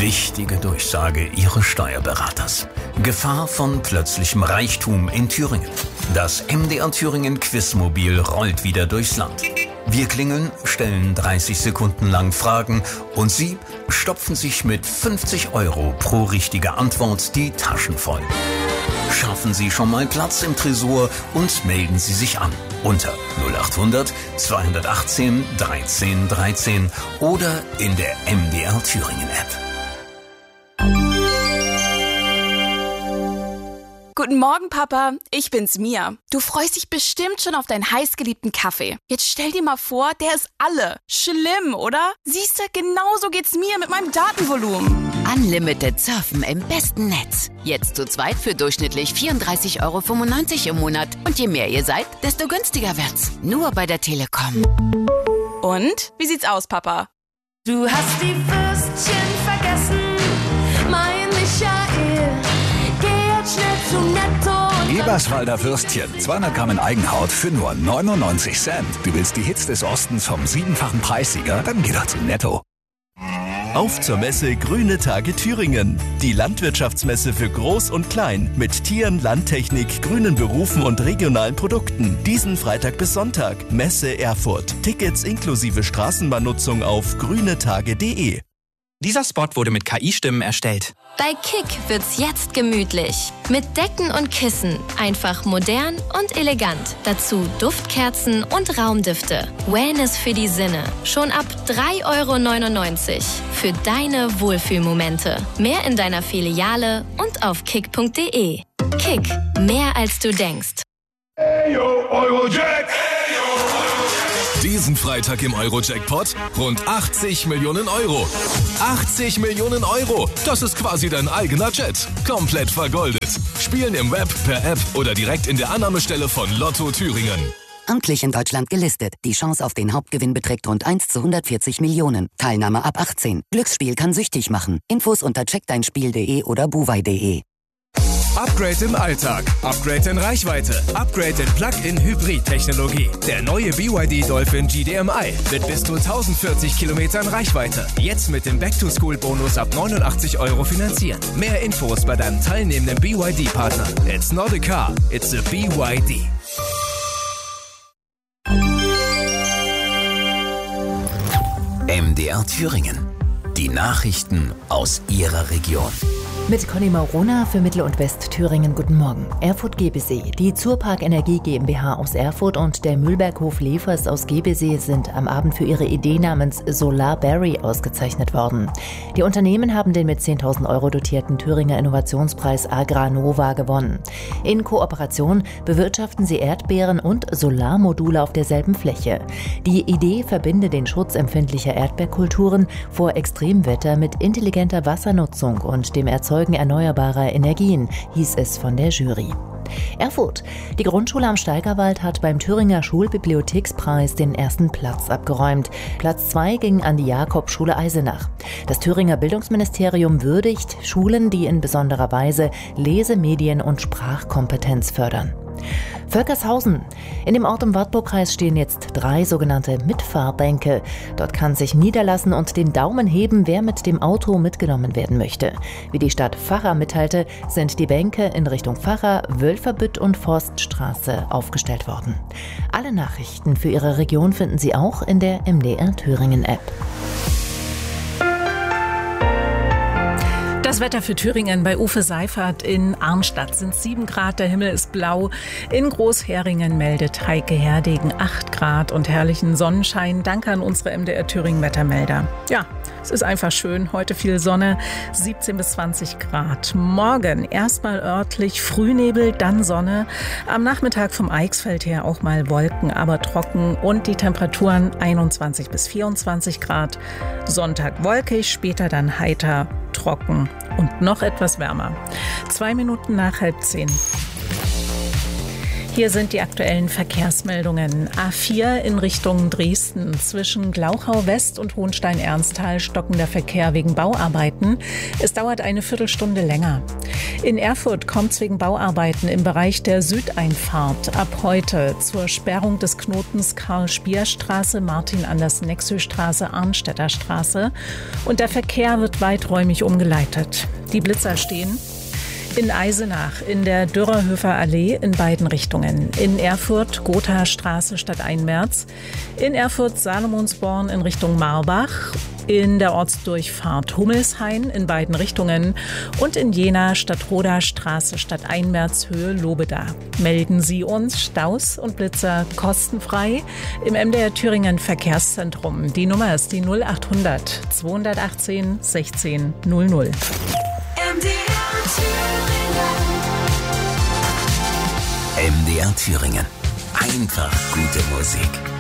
Wichtige Durchsage Ihres Steuerberaters. Gefahr von plötzlichem Reichtum in Thüringen. Das MDR Thüringen Quizmobil rollt wieder durchs Land. Wir klingeln, stellen 30 Sekunden lang Fragen und Sie stopfen sich mit 50 € pro richtige Antwort die Taschen voll. Schaffen Sie schon mal Platz im Tresor und melden Sie sich an unter 0800 218 13 13 oder in der MDR Thüringen App. Guten Morgen, Papa. Ich bin's, Mia. Du freust dich bestimmt schon auf deinen heißgeliebten Kaffee. Jetzt stell dir mal vor, der ist alle. Schlimm, oder? Siehst du, genauso geht's mir mit meinem Datenvolumen. Unlimited surfen im besten Netz. Jetzt zu zweit für durchschnittlich 34,95 € im Monat. Und je mehr ihr seid, desto günstiger wird's. Nur bei der Telekom. Und? Wie sieht's aus, Papa? Du hast die Würstchen vergessen, mein Michael. Geh jetzt schnell zu Netto. Eberswalder Würstchen, 200 Gramm in Eigenhaut für nur 99 Cent. Du willst die Hits des Ostens vom 7-fachen Preissieger? Dann geh doch zu Netto. Auf zur Messe Grüne Tage Thüringen. Die Landwirtschaftsmesse für Groß und Klein mit Tieren, Landtechnik, grünen Berufen und regionalen Produkten. Diesen Freitag bis Sonntag. Messe Erfurt. Tickets inklusive Straßenbahnnutzung auf grünetage.de. Dieser Spot wurde mit KI-Stimmen erstellt. Bei Kick wird's jetzt gemütlich. Mit Decken und Kissen. Einfach modern und elegant. Dazu Duftkerzen und Raumdüfte. Wellness für die Sinne. Schon ab 3,99 € für deine Wohlfühlmomente. Mehr in deiner Filiale und auf kick.de. Kick. Mehr als du denkst. Hey yo, Eurojack! Diesen Freitag im Euro-Jackpot rund 80 Millionen €. 80 Millionen €! Das ist quasi dein eigener Jet. Komplett vergoldet. Spielen im Web, per App oder direkt in der Annahmestelle von Lotto Thüringen. Amtlich in Deutschland gelistet. Die Chance auf den Hauptgewinn beträgt rund 1 zu 140 Millionen. Teilnahme ab 18. Glücksspiel kann süchtig machen. Infos unter checkdeinspiel.de oder buwei.de. Upgrade im Alltag, Upgrade in Reichweite, Upgrade in Plug-in-Hybrid-Technologie. Der neue BYD Dolphin GDMI mit bis zu 1040 Kilometern Reichweite. Jetzt mit dem Back-to-School-Bonus ab 89 € finanzieren. Mehr Infos bei deinem teilnehmenden BYD-Partner. It's not a car, it's a BYD. MDR Thüringen. Die Nachrichten aus Ihrer Region. Mit Conny Maurona für Mittel- und Westthüringen. Guten Morgen. Erfurt-Gebesee. Die Zurpark Energie GmbH aus Erfurt und der Mühlberghof Lefers aus Gebesee sind am Abend für ihre Idee namens Solarberry ausgezeichnet worden. Die Unternehmen haben den mit 10.000 € dotierten Thüringer Innovationspreis Agranova gewonnen. In Kooperation bewirtschaften sie Erdbeeren und Solarmodule auf derselben Fläche. Die Idee verbinde den Schutz empfindlicher Erdbeerkulturen vor Extremwetter mit intelligenter Wassernutzung und dem Erzeugen erneuerbarer Energien, hieß es von der Jury. Erfurt. Die Grundschule am Steigerwald hat beim Thüringer Schulbibliothekspreis den ersten Platz abgeräumt. Platz 2 ging an die Jakobschule Eisenach. Das Thüringer Bildungsministerium würdigt Schulen, die in besonderer Weise Lese-, Medien- und Sprachkompetenz fördern. Völkershausen. In dem Ort im Wartburgkreis stehen jetzt 3 sogenannte Mitfahrbänke. Dort kann sich niederlassen und den Daumen heben, wer mit dem Auto mitgenommen werden möchte. Wie die Stadt Vacha mitteilte, sind die Bänke in Richtung Vacha, Wölferbütt und Forststraße aufgestellt worden. Alle Nachrichten für Ihre Region finden Sie auch in der MDR Thüringen App. Das Wetter für Thüringen bei Uwe Seifert in Arnstadt sind 7 Grad, der Himmel ist blau. In Großheringen meldet Heike Herdegen 8 Grad und herrlichen Sonnenschein. Danke an unsere MDR Thüringen Wettermelder. Ja, es ist einfach schön. Heute viel Sonne, 17 bis 20 Grad. Morgen erstmal örtlich Frühnebel, dann Sonne. Am Nachmittag vom Eichsfeld her auch mal Wolken, aber trocken und die Temperaturen 21 bis 24 Grad. Sonntag wolkig, später dann heiter, trocken und noch etwas wärmer. 2 Minuten nach 9:30. Hier sind die aktuellen Verkehrsmeldungen. A4 in Richtung Dresden. Zwischen Glauchau West und Hohenstein-Ernsthal stockender Verkehr wegen Bauarbeiten. Es dauert eine Viertelstunde länger. In Erfurt kommt es wegen Bauarbeiten im Bereich der Südeinfahrt ab heute zur Sperrung des Knotens Karl-Spier-Straße, Martin-Anders-Nexö-Straße, Arnstädter Straße. Und der Verkehr wird weiträumig umgeleitet. Die Blitzer stehen in Eisenach in der Dürerhöfer Allee in beiden Richtungen. In Erfurt Gotha Straße stadteinwärts. In Erfurt Salomonsborn in Richtung Marbach. In der Ortsdurchfahrt Hummelshain in beiden Richtungen. Und in Jena Stadtroder Straße stadteinwärts Höhe Lobeda. Melden Sie uns Staus und Blitzer kostenfrei im MDR Thüringen Verkehrszentrum. Die Nummer ist die 0800 218 16 00. MDR Thüringen. Einfach gute Musik.